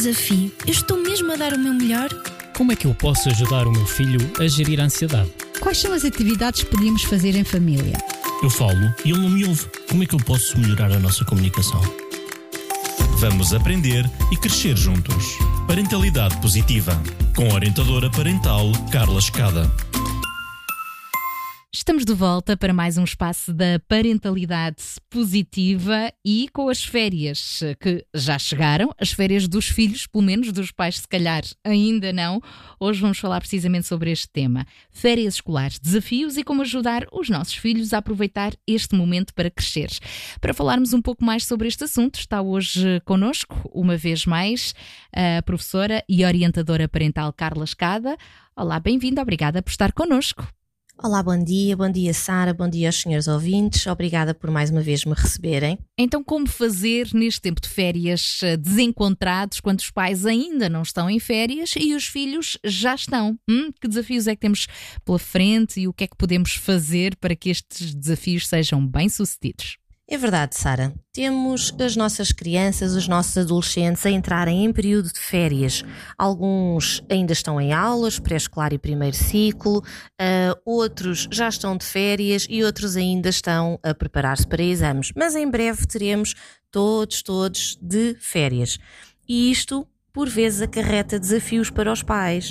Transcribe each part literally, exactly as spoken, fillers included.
desafio, eu estou mesmo a dar o meu melhor? Como é que eu posso ajudar o meu filho a gerir a ansiedade? Quais são as atividades que podíamos fazer em família? Eu falo e ele não me ouve. Como é que eu posso melhorar a nossa comunicação? Vamos aprender e crescer juntos. Parentalidade Positiva, com a orientadora parental Carla Escada. Estamos de volta para mais um espaço da parentalidade positiva e com as férias que já chegaram, as férias dos filhos, pelo menos dos pais se calhar ainda não. Hoje vamos falar precisamente sobre este tema. Férias escolares, desafios e como ajudar os nossos filhos a aproveitar este momento para crescer. Para falarmos um pouco mais sobre este assunto, está hoje connosco, uma vez mais, a professora e orientadora parental Carla Escada. Olá, bem-vinda, obrigada por estar connosco. Olá, bom dia, bom dia Sara, bom dia aos senhores ouvintes, obrigada por mais uma vez me receberem. Então, como fazer neste tempo de férias desencontrados, quando os pais ainda não estão em férias e os filhos já estão? Hum? Que desafios é que temos pela frente e o que é que podemos fazer para que estes desafios sejam bem-sucedidos? É verdade, Sara. Temos as nossas crianças, os nossos adolescentes a entrarem em período de férias. Alguns ainda estão em aulas, pré-escolar e primeiro ciclo, uh, outros já estão de férias e outros ainda estão a preparar-se para exames. Mas em breve teremos todos, todos de férias. E isto, por vezes, acarreta desafios para os pais.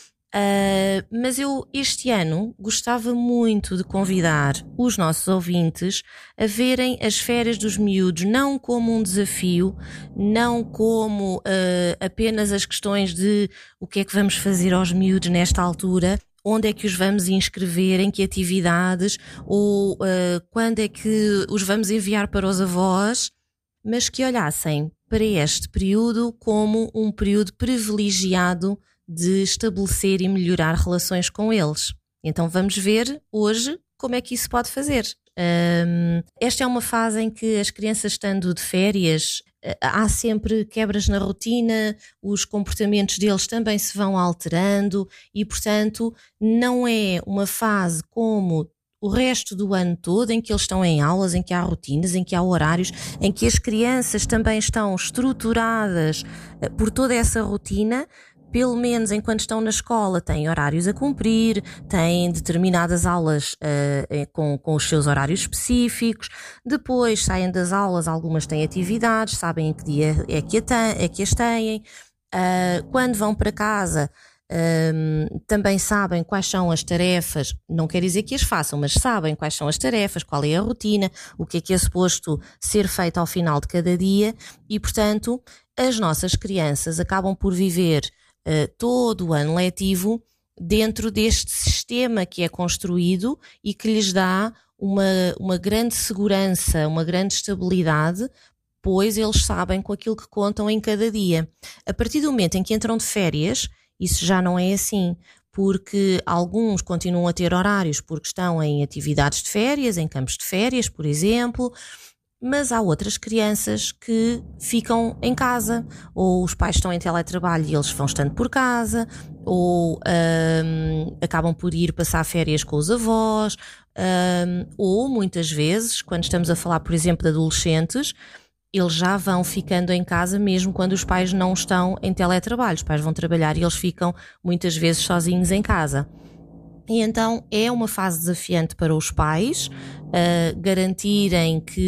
Uh, mas eu este ano gostava muito de convidar os nossos ouvintes a verem as férias dos miúdos não como um desafio, não como uh, apenas as questões de o que é que vamos fazer aos miúdos nesta altura, onde é que os vamos inscrever, em que atividades, ou uh, quando é que os vamos enviar para os avós, mas que olhassem para este período como um período privilegiado de estabelecer e melhorar relações com eles. Então vamos ver hoje como é que isso pode fazer. Um, esta é uma fase em que as crianças estando de férias, há sempre quebras na rotina, os comportamentos deles também se vão alterando e, portanto, não é uma fase como o resto do ano todo, em que eles estão em aulas, em que há rotinas, em que há horários, em que as crianças também estão estruturadas por toda essa rotina. Pelo menos enquanto estão na escola têm horários a cumprir, têm determinadas aulas uh, com, com os seus horários específicos, depois saem das aulas, algumas têm atividades, sabem em que dia é que, a tem, é que as têm, uh, quando vão para casa um, também sabem quais são as tarefas, não quer dizer que as façam, mas sabem quais são as tarefas, qual é a rotina, o que é que é suposto ser feito ao final de cada dia e, portanto, as nossas crianças acabam por viver Uh, todo o ano letivo dentro deste sistema que é construído e que lhes dá uma, uma grande segurança, uma grande estabilidade, pois eles sabem com aquilo que contam em cada dia. A partir do momento em que entram de férias, isso já não é assim, porque alguns continuam a ter horários porque estão em atividades de férias, em campos de férias, por exemplo, mas há outras crianças que ficam em casa, ou os pais estão em teletrabalho e eles vão estando por casa, ou um, acabam por ir passar férias com os avós, um, ou muitas vezes, quando estamos a falar, por exemplo, de adolescentes, eles já vão ficando em casa mesmo quando os pais não estão em teletrabalho. Os pais vão trabalhar e eles ficam muitas vezes sozinhos em casa. E então é uma fase desafiante para os pais uh, garantirem que